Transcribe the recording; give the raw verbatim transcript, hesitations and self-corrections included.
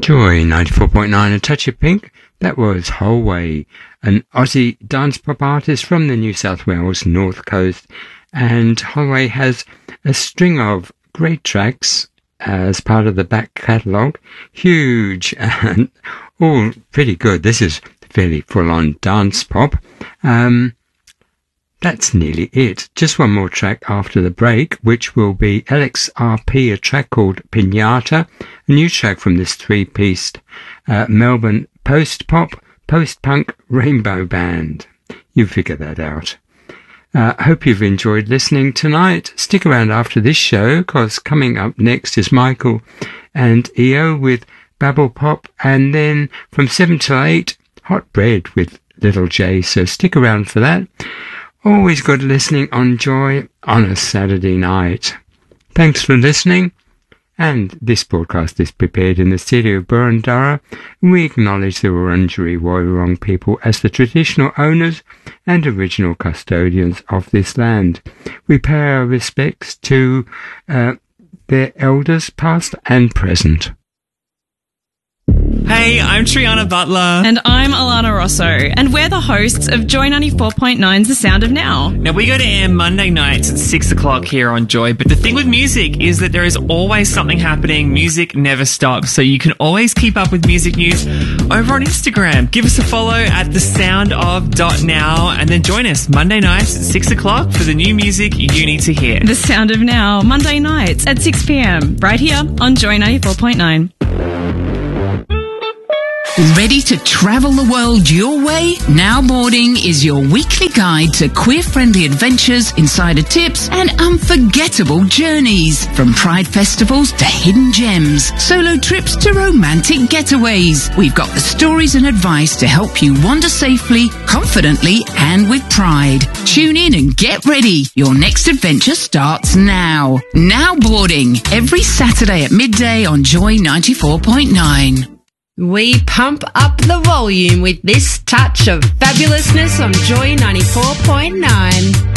Joy ninety-four point nine, A Touch of Pink. That was Holway, an Aussie dance pop artist from the New South Wales North Coast. And Holway has a string of great tracks as part of the back catalogue. Huge and all pretty good. This is fairly full-on dance pop. Um, that's nearly it. Just one more track after the break, which will be L X R P, a track called Pinata, a new track from this three-piece uh, Melbourne post-pop, post-punk rainbow band. You figure that out. I uh, hope you've enjoyed listening tonight. Stick around after this show, because coming up next is Michael and E O with Babble Pop, and then from seven till eight, Hot Bread with Little J, so stick around for that. Always good listening on Joy on a Saturday night. Thanks for listening, and this broadcast is prepared in the city of Burundara. We acknowledge the Wurundjeri Woiwurrung people as the traditional owners and original custodians of this land. We pay our respects to uh, their elders past and present. Hey, I'm Triana Butler. And I'm Alana Rosso. And we're the hosts of Joy ninety-four point nine's The Sound of Now. Now, we go to air Monday nights at six o'clock here on Joy. But the thing with music is that there is always something happening. Music never stops. So you can always keep up with music news over on Instagram. Give us a follow at the sound of dot now, and then join us Monday nights at six o'clock for the new music you need to hear. The Sound of Now, Monday nights at six p.m. right here on Joy ninety-four point nine. Ready to travel the world your way? Now Boarding is your weekly guide to queer-friendly adventures, insider tips, and unforgettable journeys. From pride festivals to hidden gems, solo trips to romantic getaways. We've got the stories and advice to help you wander safely, confidently, and with pride. Tune in and get ready. Your next adventure starts now. Now Boarding, every Saturday at midday on Joy ninety-four point nine. We pump up the volume with this touch of fabulousness on Joy ninety-four point nine.